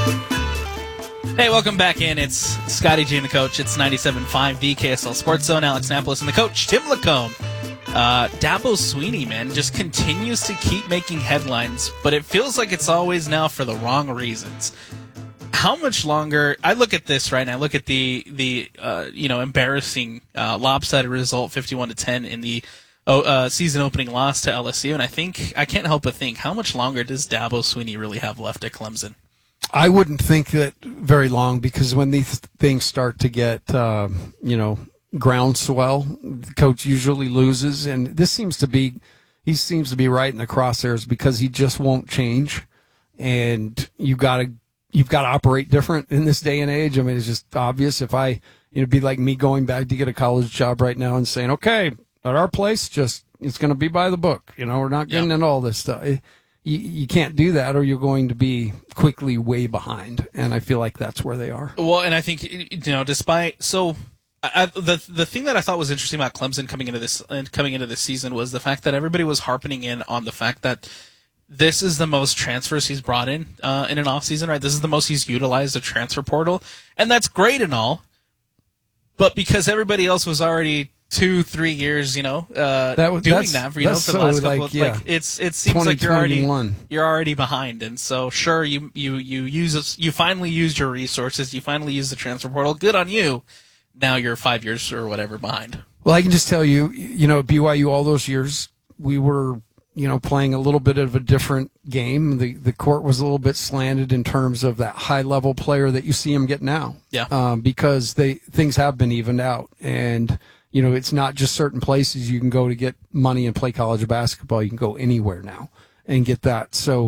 Hey, welcome back in. It's Scotty G and the Coach. It's 97.5, the KSL Sports Zone. Alex Napolis and the Coach, Tim Lacombe. Dabo Swinney, man, just continues to keep making headlines, but it feels like it's always now for the wrong reasons. How much longer? I look at this right now. I look at the embarrassing lopsided result, 51-10 in the season opening loss to LSU, and I can't help but think, how much longer does Dabo Swinney really have left at Clemson? I wouldn't think that very long, because when these things start to get, groundswell, the coach usually loses. And he seems to be right in the crosshairs because he just won't change. And you've got to operate different in this day and age. I mean, it's just obvious. If it'd be like me going back to get a college job right now and saying, okay, at our place, it's going to be by the book. We're not getting into all this stuff. You can't do that, or you're going to be quickly way behind, and I feel like that's where they are. Well, and I think the thing that I thought was interesting about Clemson coming into this season was the fact that everybody was harping in on the fact that this is the most transfers he's brought in an offseason, right? This is the most he's utilized the transfer portal, and that's great and all, but because everybody else was already 2-3 years, doing that for the last couple of it seems like you're already behind, and so sure you finally used your resources, you finally used the transfer portal. Good on you. Now you're 5 years or whatever behind. Well, I can just tell you, BYU all those years we were playing a little bit of a different game. The court was a little bit slanted in terms of that high level player that you see him get now. Yeah. Because things have been evened out, and it's not just certain places you can go to get money and play college basketball. You can go anywhere now and get that. So